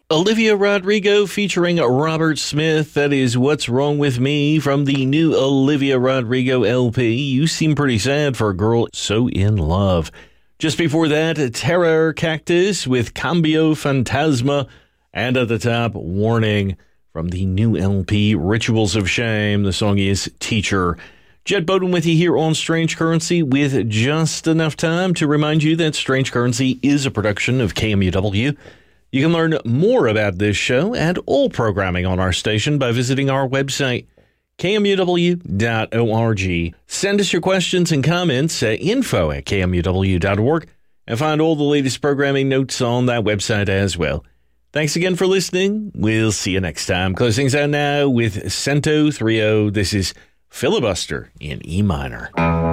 Olivia Rodrigo featuring Robert Smith. That is What's Wrong With Me from the new Olivia Rodrigo LP. You seem pretty sad for a girl so in love. Just before that, Terror Cactus with Cambio Fantasma. And at the top, Warning from the new LP, Rituals of Shame. The song is Teacher. Jed Bowden with you here on Strange Currency with just enough time to remind you that Strange Currency is a production of KMUW. You can learn more about this show and all programming on our station by visiting our website, kmuw.org. Send us your questions and comments at info@kmuw.org and find all the latest programming notes on that website as well. Thanks again for listening. We'll see you next time. Close things out now with Cento 3-0. This is Filibuster in E minor.